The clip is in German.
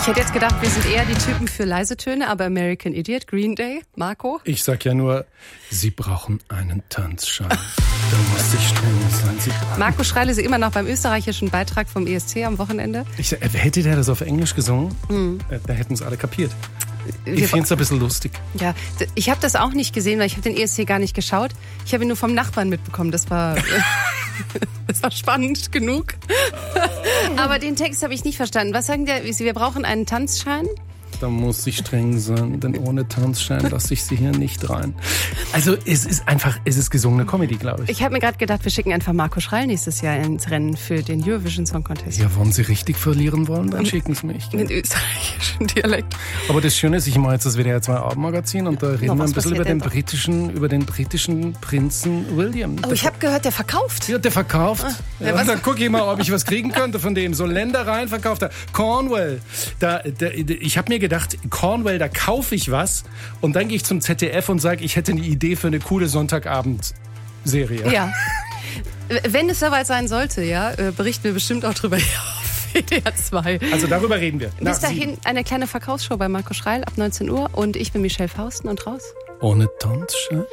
Ich hätte jetzt gedacht, wir sind eher die Typen für leise Töne, aber American Idiot, Green Day, Marco? Ich sag ja nur, Sie brauchen einen Tanzschein. Da muss ich streng sein. Marco Schreile ist immer noch beim österreichischen Beitrag vom ESC am Wochenende. Hätte der das auf Englisch gesungen, da hätten es alle kapiert. Ich finde es ein bisschen lustig. Ja, ich habe das auch nicht gesehen, weil ich habe den ESC gar nicht geschaut. Ich habe ihn nur vom Nachbarn mitbekommen. Das war spannend genug. Aber den Text habe ich nicht verstanden. Was sagen die? Wir brauchen einen Tanzschein? Da muss ich streng sein, denn ohne Tanzschein lasse ich Sie hier nicht rein. Also es ist gesungene Comedy, glaube ich. Ich habe mir gerade gedacht, wir schicken einfach Marco Schreil nächstes Jahr ins Rennen für den Eurovision Song Contest. Ja, wenn Sie richtig verlieren wollen, dann schicken Sie mich. Mit österreichischem Dialekt. Aber das Schöne ist, ich mache jetzt das WDR 2 Abendmagazin und da reden wir ein bisschen über den britischen Prinzen William. Oh, ich habe gehört, der verkauft. Ja, der verkauft. Ja, dann gucke ich mal, ob ich was kriegen könnte von dem. So Ländereien verkauft er. Cornwall. Ich habe mir gedacht, Cornwall, da kaufe ich was und dann gehe ich zum ZDF und sage, ich hätte eine Idee für eine coole Sonntagabend-Serie. Ja. Wenn es soweit sein sollte, ja, berichten wir bestimmt auch drüber auf WDR 2. Also darüber reden wir. Bis dahin eine kleine Verkaufsshow bei Marco Schreil ab 19 Uhr und ich bin Michelle Fausten und raus. Ohne Tanzschein?